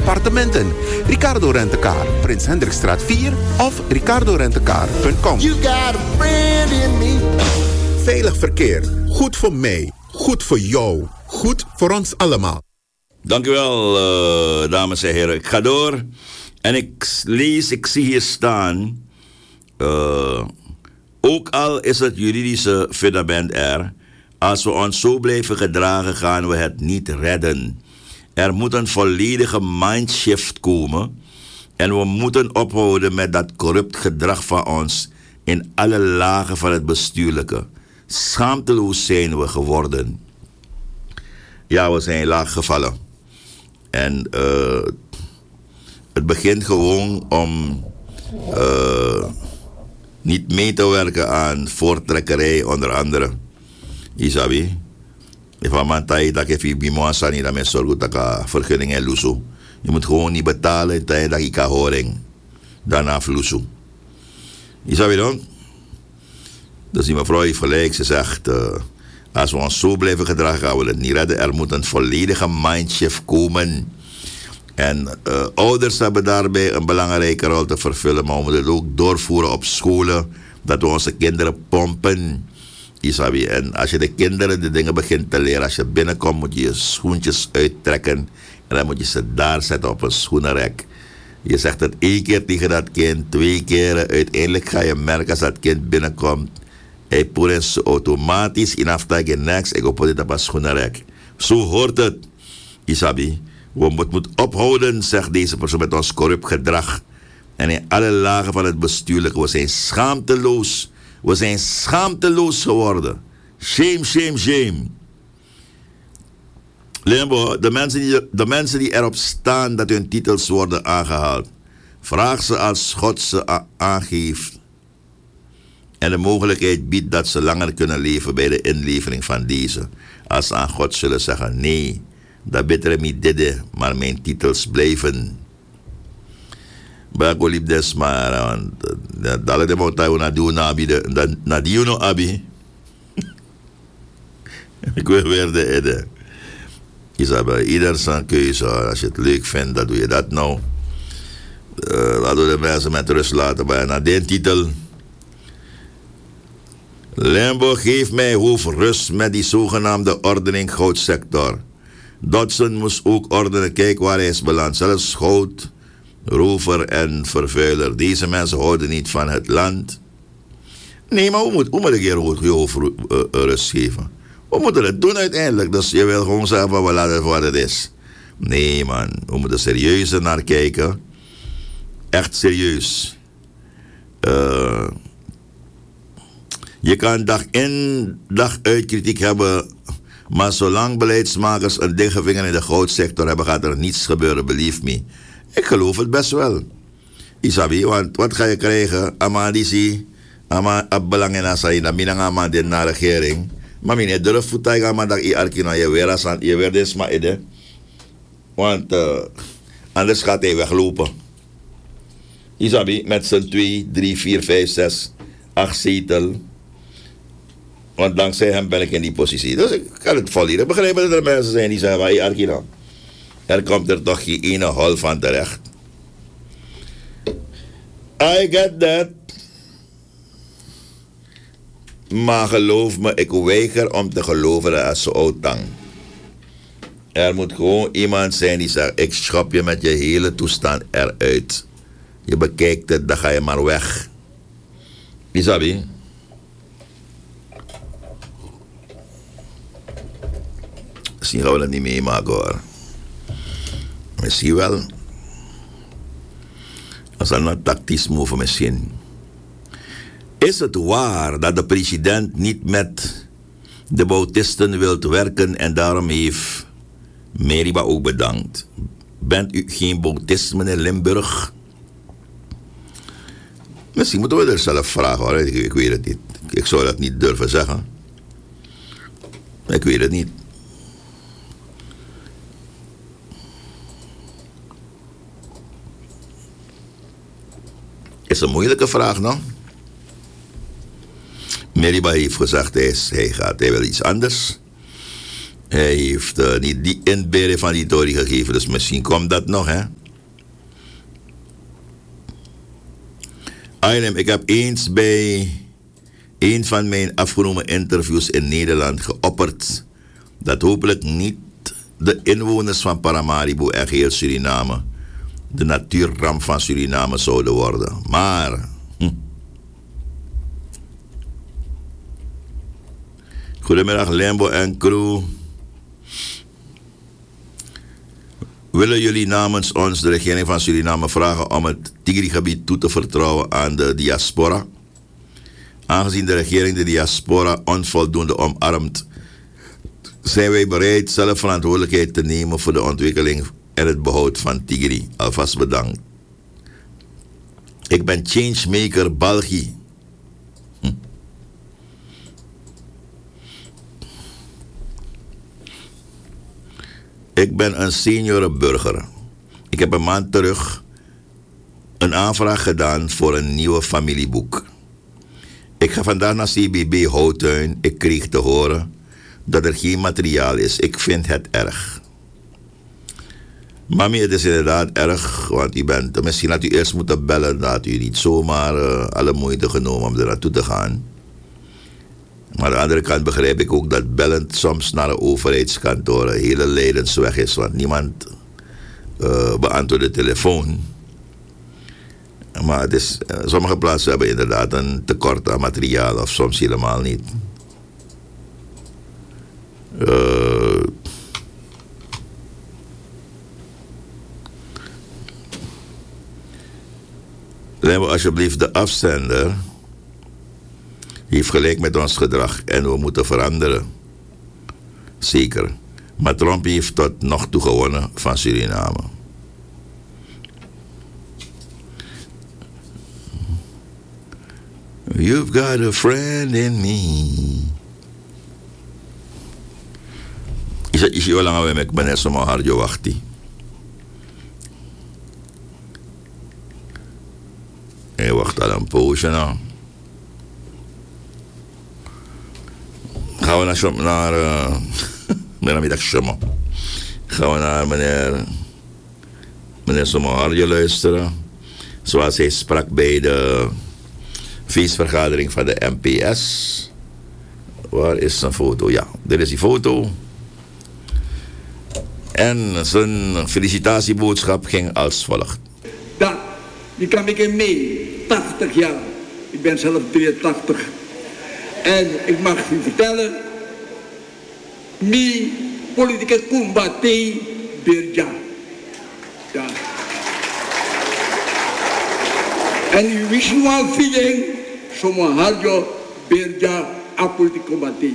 appartementen. Ricardo Rentekaar, Prins Hendrikstraat 4 of ricardorentekaar.com. You got a friend in me. Veilig verkeer. Goed voor mij. Goed voor jou. Goed voor ons allemaal. Dank u wel, dames en heren. Ik ga door en ik zie hier staan. Ook al is het juridische fundament er, als we ons zo blijven gedragen, gaan we het niet redden. Er moet een volledige mindshift komen en we moeten ophouden met dat corrupt gedrag van ons in alle lagen van het bestuurlijke. Schaamteloos zijn we geworden. Ja, we zijn laag gevallen. En het begint gewoon om niet mee te werken aan voortrekkerij, onder andere. Isabi. If a man tijd dat je via bimo asani dat men zorgt dat je vergunning en lusu. Je moet gewoon niet betalen tijd dat je kan horen. Daarna lusu. Isabi dan? Dus die mevrouw heeft gelijk. Ze zegt, als we ons zo blijven gedragen, gaan we het niet redden. Er moet een volledige mindshift komen. En ouders hebben daarbij een belangrijke rol te vervullen. Maar we moeten het ook doorvoeren op scholen. Dat we onze kinderen pompen. Isabi. En als je de kinderen de dingen begint te leren, als je binnenkomt, moet je je schoentjes uittrekken. En dan moet je ze daar zetten op een schoenenrek. Je zegt het 1 keer tegen dat kind, 2 keer. Uiteindelijk ga je merken als dat kind binnenkomt. Hij poet automatisch in aftak en next. Ik op dit op een schoenenrek. Zo hoort het. Isabi. We moeten ophouden, zegt deze persoon, met ons corrupt gedrag. En in alle lagen van het bestuurlijke. We zijn schaamteloos. We zijn schaamteloos geworden. Shame, shame, shame. Limbo, de mensen die erop staan dat hun titels worden aangehaald. Vraag ze als God ze aangeeft. En de mogelijkheid biedt dat ze langer kunnen leven bij de inlevering van deze. Als ze aan God zullen zeggen, nee, dat beter niet dit, maar mijn titels blijven. Bako liep des maar, dat de motai na doen na die no abi. Ik wil weer de ede. Isabel, ieder zijn keuze. Als je het leuk vindt, dan doe je dat nou. Laten we de mensen met rust laten. Maar na die titel. Limbo geeft mij hoofdrust met die zogenaamde ordening goudsector. Dodson moest ook ordenen, kijk waar hij is beland. Zelfs goud, rover en vervuiler. Deze mensen houden niet van het land. Nee, maar hoe moet ik hier hoofdrust geven? We moeten het doen uiteindelijk. Dus je wil gewoon zeggen van we laten het voor wat het is. Nee man, we moeten serieus er naar kijken. Echt serieus. Je kan dag in, dag uit kritiek hebben. Maar zolang beleidsmakers een dikke vinger in de goudsector hebben, gaat er niets gebeuren, believe me. Ik geloof het best wel. Isabi, want wat ga je krijgen? Amadisi, belang in asai, na minang amadin na regering. Maar meneer, durf voetay ga maar dat je arkina je weer des maar ide. Want anders gaat hij weglopen. Isabi, met zijn 2, 3, 4, 5, 6, 8 zetel. Want dankzij hem ben ik in die positie. Dus ik kan het volledig begrijpen dat er mensen zijn die zeggen, hey Arkina, er komt er toch geen ene hol van terecht. I get that. Maar geloof me, ik weiger om te geloven als zo oud-tang. Er moet gewoon iemand zijn die zegt, ik schop je met je hele toestand eruit. Je bekijkt het, dan ga je maar weg. Isabi? Misschien gaan we dat niet meemaken hoor. Misschien wel. Als dat een tactisch move misschien. Is het waar dat de president niet met de Bautisten wilt werken en daarom heeft Meriba ook bedankt? Bent u geen Bautist, meneer Limburg? Misschien moeten we er zelf vragen hoor. Ik weet het niet. Ik zou dat niet durven zeggen. Ik weet het niet. Is een moeilijke vraag, no? Meriba heeft gezegd, hij wil iets anders. Hij heeft niet die inberen van die Tory gegeven, dus misschien komt dat nog, hè? Ailem, ik heb eens bij een van mijn afgenomen interviews in Nederland geopperd dat hopelijk niet de inwoners van Paramaribo en geheel Suriname de natuurramp van Suriname zouden worden. Maar goedemiddag Lembo en crew. Willen jullie namens ons, de regering van Suriname, vragen om het Tigri-gebied toe te vertrouwen aan de diaspora? Aangezien de regering de diaspora onvoldoende omarmt, zijn wij bereid zelf verantwoordelijkheid te nemen voor de ontwikkeling en het behoud van Tigri. Alvast bedankt. Ik ben changemaker België. Ik ben een senior burger. Ik heb een maand terug een aanvraag gedaan voor een nieuwe familieboek. Ik ga vandaag naar CBB Houttuin. Ik kreeg te horen dat er geen materiaal is. Ik vind het erg. Mami, het is inderdaad erg, want misschien had u eerst moeten bellen, dat had u niet zomaar alle moeite genomen om er naartoe te gaan. Maar aan de andere kant begrijp ik ook dat bellend soms naar een overheidskantoor een hele lijdensweg is, want niemand beantwoordt de telefoon. Maar het is, sommige plaatsen hebben inderdaad een tekort aan materiaal, of soms helemaal niet. Neem alsjeblieft de afzender. Heeft gelijk met ons gedrag en we moeten veranderen. Zeker. Maar Trump heeft tot nog toe gewonnen van Suriname. You've got a friend in me. Is je lang alweer met meneer Soma Harjo wachti? Hij wacht al een poosje nou. Gaan we naar middag Shema. Gaan we naar meneer Soma Harjo luisteren. Zoals hij sprak bij de feestvergadering van de NPS. Waar is zijn foto? Ja, dit is die foto. En zijn felicitatieboodschap ging als volgt. Dat, die kan ik mee, 80 jaar. Ik ben zelf 83. En ik mag u vertellen, mi politieke kumbate berja. Ja. En u wist nu al feeling, Soma Harjo berja a politieke kumbate.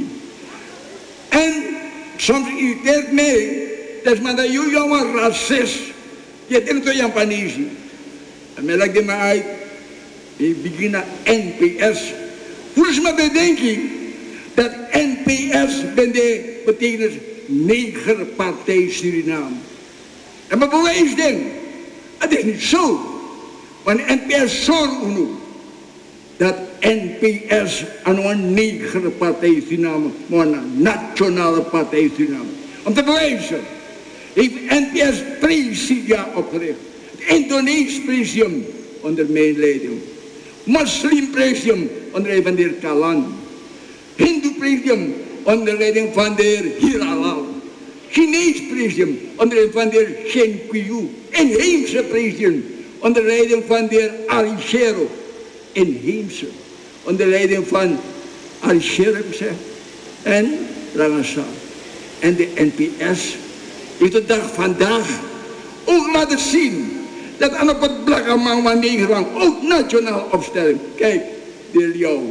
En soms irriteert mij, dat is maar dat jullie jongen racist, je denkt dat je een panisi. En mij lijkt het me uit, ik begin naar NPS. Volgens mij bedenk ik dat NPS betekent Negerpartij Suriname. En maar bewijs dan, het is niet zo. Want NPS zorgt nu dat NPS aan een Negerpartij Suriname, maar een nationale partij Suriname. Om te bewijzen heeft NPS presidia opgericht. Het Indonesisch presidium onder mijn leiding. Moslim presidium onder leiding van de heer Kalan. Hindu presidium onder leiding van de heer Hiralal. Chinees presidium onder leiding van de heer Shen Qiu. Inheemse presidium onder leiding van de heer Alishero. Inheemse onder leiding van Alishero en Rangasa. En de NPS heeft de dag vandaag ook laten zien dat aan op het blakkerman van Nederland ook nationaal opstelling. Kijk, de jou.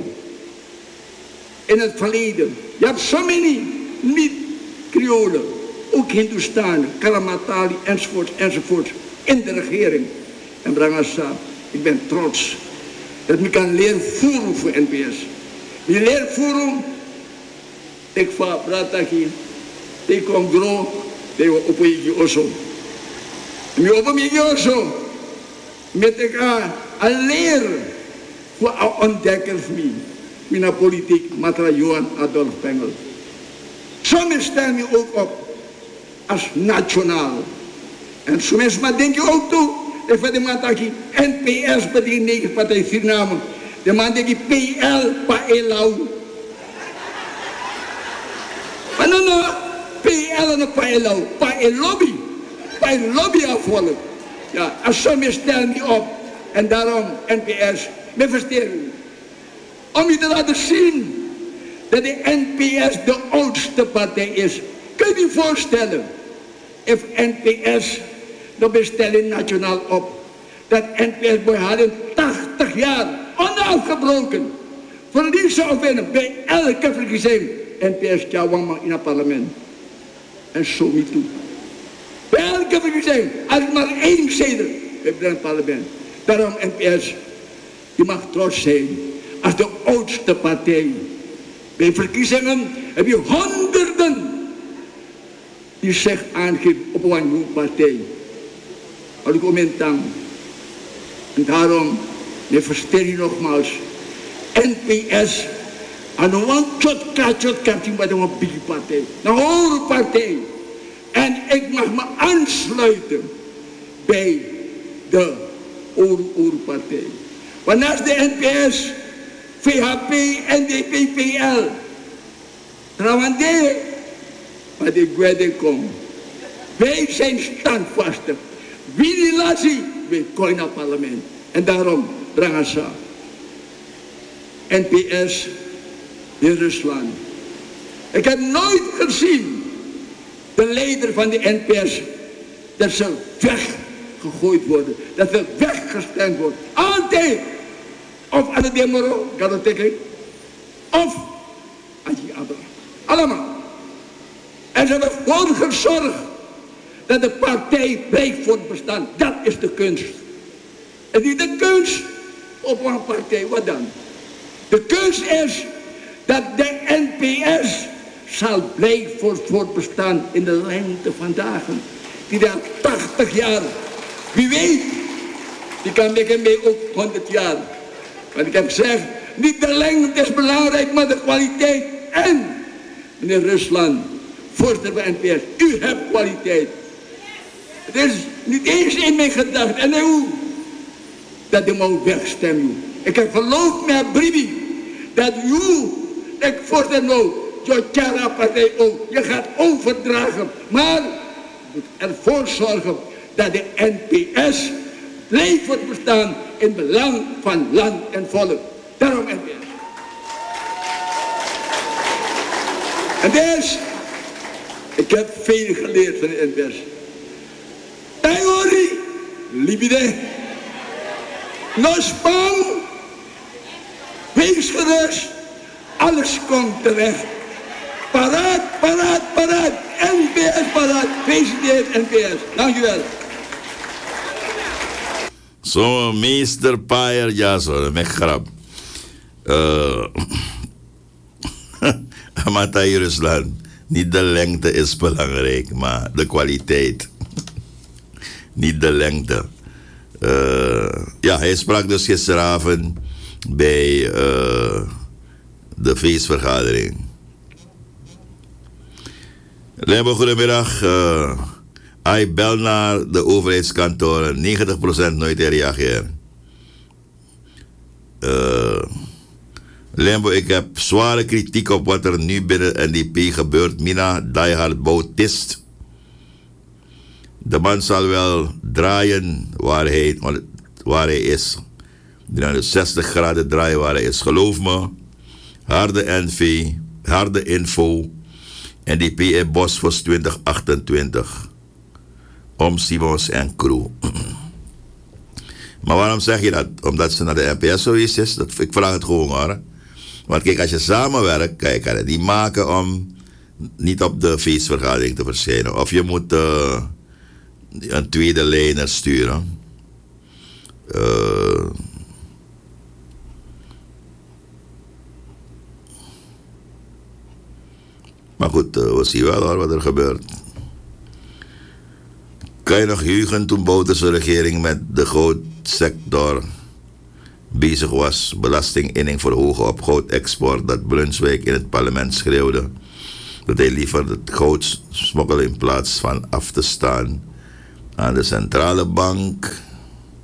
In het verleden, je hebt zo many niet-Creolen, ook Hindustanen, Kalamatali enzovoort in de regering. En Brangasa, ik ben trots dat ik kan leren voeren voor NPS. Je leert voeren, ik va prataki. Ik kom groot, ik op je osso. En op je osso, met elkaar een leren voor een ontdekker van mij. Mijn politiek, Matra Johan Adolf Pengel. Soms staan we ook op als nationaal. En soms maar denk je ook toe is van de man die NPS bij die 9 partij Suriname. De man die PL Paelau. Maar nou, PL en Paelau. Paelobby. Paelobby afvallen. Ja, als sommigen stellen niet op. En daarom NPS, met versterking. Om je te laten zien dat de NPS de oudste partij is. Kun je je voorstellen, if NPS de bestelling nationaal op, dat NPS bij 80 jaar onafgebroken verlies zou winnen bij elke verkiezing. NPS Tjawama in het parlement. En zo niet toe. Bij elke verkiezing, als maar 1 zetel in het parlement. Daarom NPS, je mag trots zijn als de oudste partij. Bij verkiezingen heb je honderden die zich aangeven op een nieuwe partij. Maar ik momenteel. En daarom, ik verster je nogmaals, NPS, aan een chot-kat-chot-kat bij een big partij, een hoge partij. En ik mag me aansluiten bij de Oru-partij. Want naast de NPS, VHP, NDP, PL, Trawande, maar de Gwede komt. Wij zijn standvastig. Wie die laat zien, wij komen naar het parlement. En daarom, Drangasa, NPS in Rusland. Ik heb nooit gezien de leider van de NPS dat ze weggegooid worden, dat ze weggestemd worden. Altijd! Of aan de Demoro, of Aji Abra. Allemaal. En ze hebben gewoon gezorgd dat de partij blijft voortbestaan. Dat is de kunst. En niet de kunst op een partij, wat dan? De kunst is dat de NPS zal blijven voortbestaan in de lengte van dagen. Die daar 80 jaar, wie weet, die kan mee ook 100 jaar. Want ik heb gezegd, niet de lengte is belangrijk, maar de kwaliteit. En, meneer Rusland, voorzitter van NPS, u hebt kwaliteit. Het is niet eens in mijn gedachten. En hoe? Dat u moet wegstemmen. Ik heb geloof met Bribi, dat u, ik voorzitter nou, Jotjara partij ook, je gaat overdragen. Maar, moet ervoor zorgen dat de NPS blijft bestaan in belang van land en volk. Daarom NPS. En dus, ik heb veel geleerd van de NPS. Theorie, libido, losbang, wees gerust, alles komt terecht. Paraat, paraat, paraat, NPS paraat, president NPS. Dankjewel. Zo, meester Payer, ja zo, met grap. Amatai Rusland, niet de lengte is belangrijk, maar de kwaliteit. Niet de lengte. Ja, hij sprak dus gisteravond bij de feestvergadering. Lembo, goedemiddag. Hij bel naar de overheidskantoren. 90% nooit reageren. Lembo, ik heb zware kritiek op wat er nu binnen NDP gebeurt. Mina, diehard Bautist. De man zal wel draaien waar hij is. 360 graden draaien waar hij is. Geloof me. Harde NV, harde info. NDP in Bosphorus 2028. Om Simons en crew. Maar waarom zeg je dat? Omdat ze naar de NPS zoiets is? Ik vraag het gewoon hoor. Want kijk, als je samenwerkt, kijk, die maken om niet op de feestvergadering te verschijnen. Of je moet een tweede lijner sturen. Maar goed, we zien wel hoor, wat er gebeurt. Kan je nog heugen toen Bouterse regering met de goudsector bezig was, belastinginning verhogen op goudexport, dat Brunswijk in het parlement schreeuwde dat hij liever het goud smokkelde in plaats van af te staan aan de centrale bank.